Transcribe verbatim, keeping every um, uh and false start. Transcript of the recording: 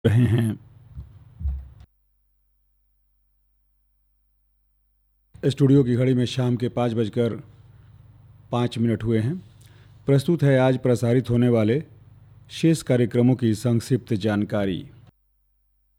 रहे हैं। स्टूडियो की घड़ी में शाम के पाँच बजकर पाँच मिनट हुए हैं। प्रस्तुत है आज प्रसारित होने वाले शेष कार्यक्रमों की संक्षिप्त जानकारी।